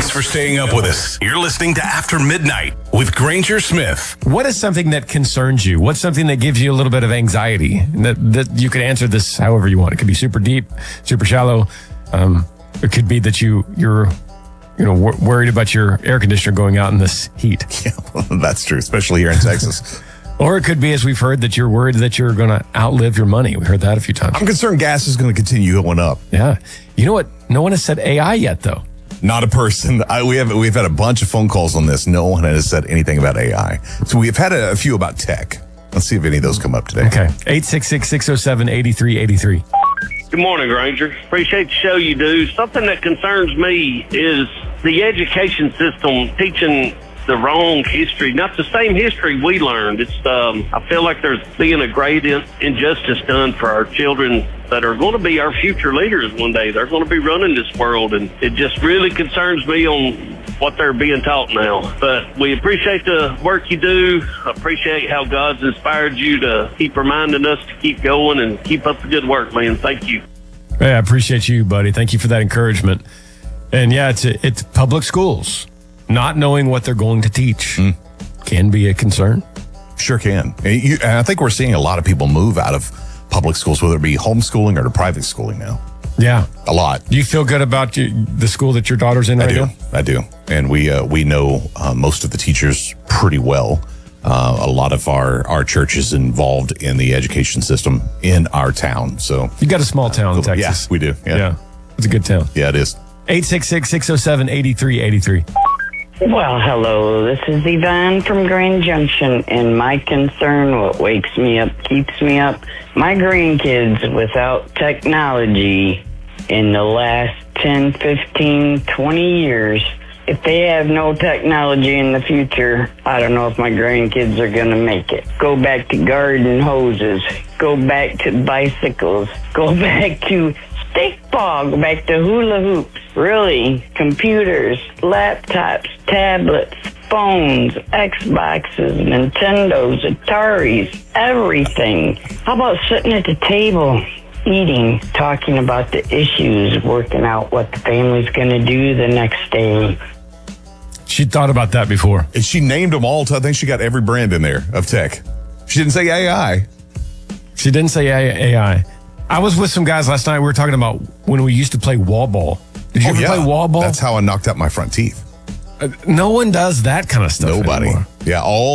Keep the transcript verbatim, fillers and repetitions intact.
Thanks for staying up with us. You're listening to After Midnight with Granger Smith. What is something that concerns you? What's something that gives you a little bit of anxiety? That, that you can answer this however you want. It could be super deep, super shallow. Um, it could be that you, you're you know, wor- worried about your air conditioner going out in this heat. Yeah, well, that's true, especially here in Texas. Or it could be, as we've heard, that you're worried that you're going to outlive your money. We heard that a few times. I'm concerned gas is going to continue going up. Yeah. You know what? No one has said A I yet, though. Not a person. I, we have we've had a bunch of phone calls on this. No one has said anything about A I. So we've had a, a few about tech. Let's see if any of those come up today. Okay. eight six six, six oh seven, eight three eight three. Good morning, Granger. Appreciate the show you do. Something that concerns me is the education system teaching the wrong history, not the same history we learned. It's um, I feel like there's being a great in- injustice done for our children that are going to be our future leaders one day. They're going to be running this world, and it just really concerns me on what they're being taught now. But we appreciate the work you do. Appreciate how God's inspired you to keep reminding us to keep going and keep up the good work, man. Thank you. Hey, I appreciate you, buddy. Thank you for that encouragement. And yeah, it's it's public schools. Not knowing what they're going to teach mm. can be a concern. Sure can. And you, and I think we're seeing a lot of people move out of public schools, whether it be homeschooling or to private schooling now. Yeah. A lot. Do you feel good about you, the school that your daughter's in right I do. now? I do. And we uh, we know uh, most of the teachers pretty well. Uh, a lot of our, our church is involved in the education system in our town. So you got a small town in Texas. Yes, we do. Yeah. yeah. It's a good town. Yeah, it is. eight six six, six oh seven, eight three eight three. Well, hello, this is Yvonne from Grand Junction, and my concern, what wakes me up, keeps me up, my grandkids without technology in the last ten, fifteen, twenty years, if they have no technology in the future, I don't know if my grandkids are going to make it. Go back to garden hoses, go back to bicycles, go back to stickball, go back to hula hoops. Really, computers, laptops, tablets, phones, Xboxes, Nintendos, Ataris, everything. How about sitting at the table, eating, talking about the issues, working out what the family's going to do the next day? She thought about that before. And she named them all. I think she got every brand in there of tech. She didn't say A I. She didn't say A I. I was with some guys last night. We were talking about when we used to play wall ball. Did you oh, ever yeah. play wall ball? That's how I knocked out my front teeth. Uh, no one does that kind of stuff Nobody. anymore. Yeah, all